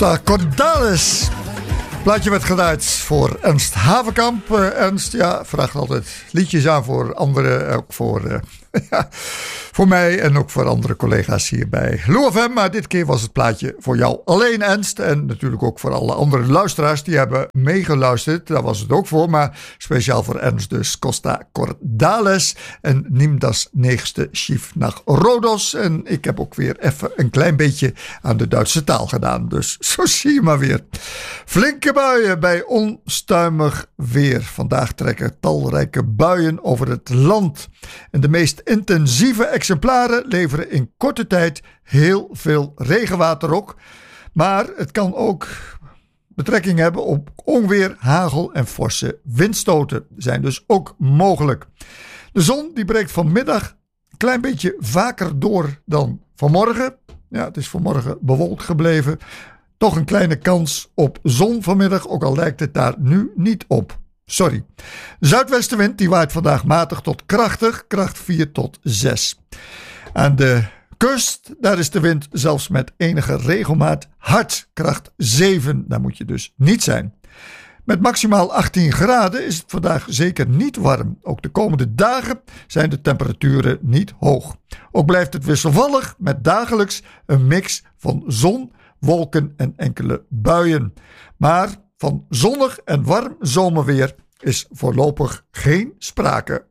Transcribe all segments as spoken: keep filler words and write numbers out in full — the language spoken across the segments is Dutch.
Costa Cordalis. Plaatje werd geduid voor Ernst Havenkamp. Uh, Ernst, ja, vraagt altijd liedjes aan voor anderen. Ook voor, uh, ja, voor mij en ook voor andere collega's hier bij Lou F M. Maar dit keer was het plaatje voor jou alleen, Ernst. En natuurlijk ook voor alle andere luisteraars die hebben meegeluisterd. Daar was het ook voor. Maar speciaal voor Ernst dus Costa Cordalis. En Nimm das nächste Schiff nach Rhodos. En ik heb ook weer even een klein beetje aan de Duitse taal gedaan. Dus zo zie je maar weer. Flinke buien bij onstuimig weer. Vandaag trekken talrijke buien over het land. En de meest intensieve exemplaren leveren in korte tijd heel veel regenwater ook. Maar het kan ook betrekking hebben op onweer, hagel en forse windstoten. Zijn dus ook mogelijk. De zon die breekt vanmiddag een klein beetje vaker door dan vanmorgen. Ja, het is vanmorgen bewolkt gebleven. Toch een kleine kans op zon vanmiddag, ook al lijkt het daar nu niet op. Sorry. De zuidwestenwind die waait vandaag matig tot krachtig, kracht vier tot zes. Aan de kust, daar is de wind zelfs met enige regelmaat hard, kracht zeven. Daar moet je dus niet zijn. Met maximaal achttien graden is het vandaag zeker niet warm. Ook de komende dagen zijn de temperaturen niet hoog. Ook blijft het wisselvallig met dagelijks een mix van zon, wolken en enkele buien. Maar van zonnig en warm zomerweer is voorlopig geen sprake.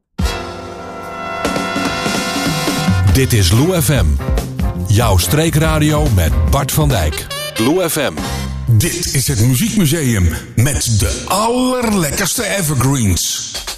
Dit is Lou F M. Jouw streekradio met Bart van Dijk. Lou F M. Dit is het Muziekmuseum met de allerlekkerste evergreens.